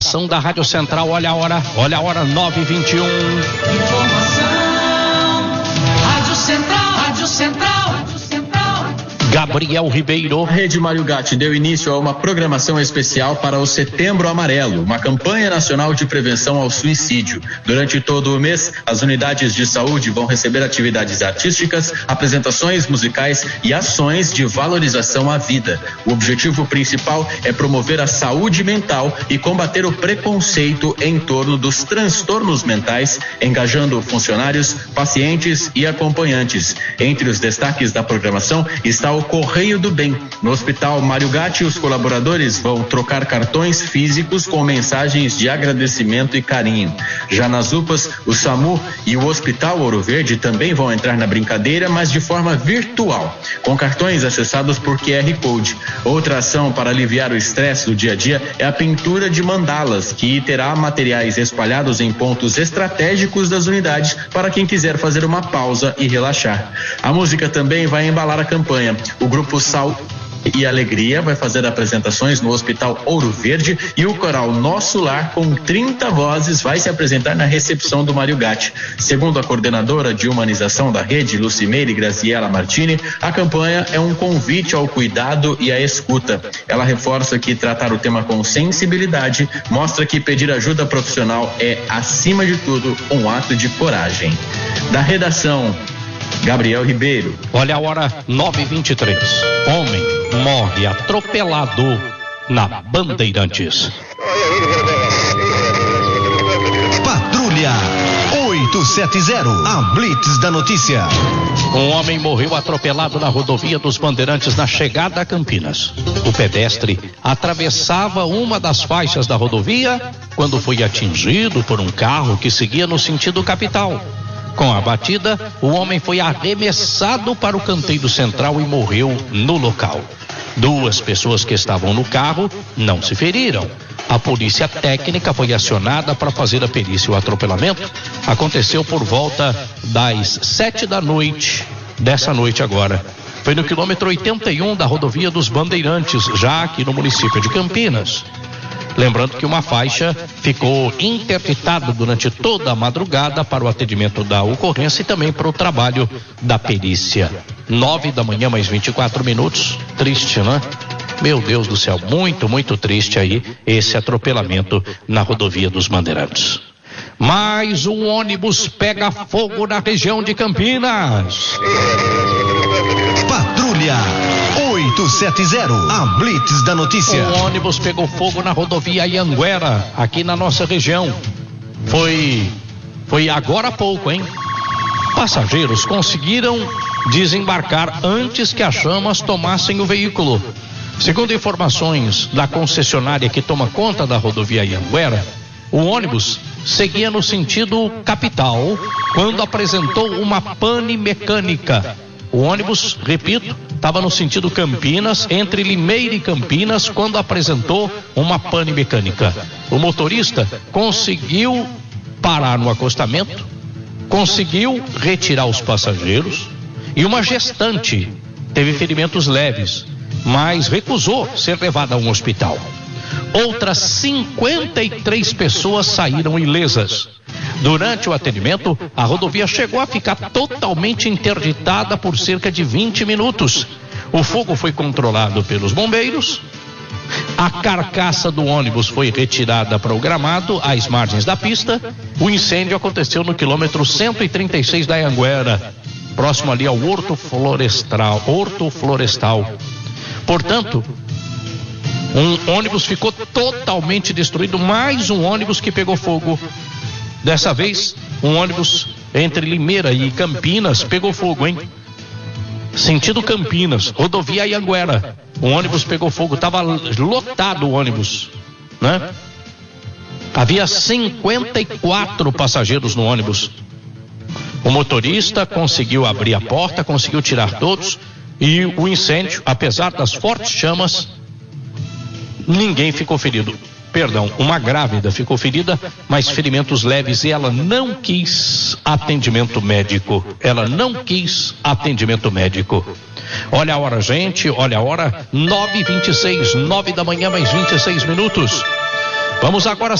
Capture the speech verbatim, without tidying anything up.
redação da Rádio Central. Olha a hora, olha a hora, nove e vinte e um. Informação, Rádio Central, Rádio Central, Rádio Central. Gabriel Ribeiro. A Rede Mário Gatti deu início a uma programação especial para o Setembro Amarelo, uma campanha nacional de prevenção ao suicídio. Durante todo o mês, as unidades de saúde vão receber atividades artísticas, apresentações musicais e ações de valorização à vida. O objetivo principal é promover a saúde mental e combater o preconceito em torno dos transtornos mentais, engajando funcionários, pacientes e acompanhantes. Entre os destaques da programação está o Correio do Bem. No Hospital Mário Gatti, os colaboradores vão trocar cartões físicos com mensagens de agradecimento e carinho. Já nas U P As, o SAMU e o Hospital Ouro Verde também vão entrar na brincadeira, mas de forma virtual, com cartões acessados por Q R Code. Outra ação para aliviar o estresse do dia a dia é a pintura de mandalas, que terá materiais espalhados em pontos estratégicos das unidades para quem quiser fazer uma pausa e relaxar. A música também vai embalar a campanha. O grupo Sal e Alegria vai fazer apresentações no Hospital Ouro Verde e o coral Nosso Lar, com trinta vozes, vai se apresentar na recepção do Mário Gatti. Segundo a coordenadora de humanização da rede, Lucimeire Graziella Martini, a campanha é um convite ao cuidado e à escuta. Ela reforça que tratar o tema com sensibilidade mostra que pedir ajuda profissional é, acima de tudo, um ato de coragem. Da redação, Gabriel Ribeiro. Olha a hora, nove e vinte e três. Homem morre atropelado na Bandeirantes. Patrulha oitocentos e setenta, a Blitz da notícia. Um homem morreu atropelado na rodovia dos Bandeirantes na chegada a Campinas. O pedestre atravessava uma das faixas da rodovia quando foi atingido por um carro que seguia no sentido capital. Com a batida, o homem foi arremessado para o canteiro central e morreu no local. Duas pessoas que estavam no carro não se feriram. A polícia técnica foi acionada para fazer a perícia. O atropelamento aconteceu por volta das sete da noite, dessa noite agora. Foi no quilômetro oitenta e um da rodovia dos Bandeirantes, já aqui no município de Campinas. Lembrando que uma faixa ficou interditada durante toda a madrugada para o atendimento da ocorrência e também para o trabalho da perícia. Nove da manhã, mais vinte e quatro minutos. Triste, né? Meu Deus do céu, muito, muito triste aí esse atropelamento na rodovia dos Bandeirantes. Mais um ônibus pega fogo na região de Campinas. Patrulha oitocentos e setenta, a Blitz da notícia. Um ônibus pegou fogo na rodovia Anhanguera, aqui na nossa região. Foi, foi agora há pouco, hein? Passageiros conseguiram desembarcar antes que as chamas tomassem o veículo. Segundo informações da concessionária que toma conta da rodovia Anhanguera, o ônibus seguia no sentido capital quando apresentou uma pane mecânica. O ônibus, repito, estava no sentido Campinas, entre Limeira e Campinas, quando apresentou uma pane mecânica. O motorista conseguiu parar no acostamento, conseguiu retirar os passageiros e uma gestante teve ferimentos leves, mas recusou ser levada a um hospital. Outras cinquenta e três pessoas saíram ilesas. Durante o atendimento, a rodovia chegou a ficar totalmente interditada por cerca de vinte minutos. O fogo foi controlado pelos bombeiros. A carcaça do ônibus foi retirada para o gramado, às margens da pista. O incêndio aconteceu no quilômetro cento e trinta e seis da Anhanguera, próximo ali ao Horto Florestal. Horto Florestal. Portanto, um ônibus ficou totalmente destruído. Mais um ônibus que pegou fogo. Dessa vez, um ônibus entre Limeira e Campinas pegou fogo, hein? Sentido Campinas, rodovia Anhanguera. O ônibus pegou fogo, estava lotado o ônibus, né? Havia cinquenta e quatro passageiros no ônibus. O motorista conseguiu abrir a porta, conseguiu tirar todos, e o incêndio, apesar das fortes chamas, ninguém ficou ferido. Perdão, uma grávida ficou ferida, mas ferimentos leves, e ela não quis atendimento médico. Ela não quis atendimento médico. Olha a hora, gente, olha a hora, nove e vinte e seis, nove da manhã, mais vinte e seis minutos. Vamos agora